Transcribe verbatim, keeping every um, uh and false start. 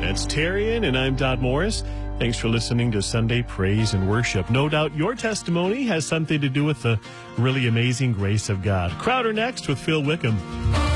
That's Tarian, and I'm Dodd Morris. Thanks for listening to Sunday Praise and Worship. No doubt your testimony has something to do with the really amazing grace of God. Crowder next with Phil Wickham.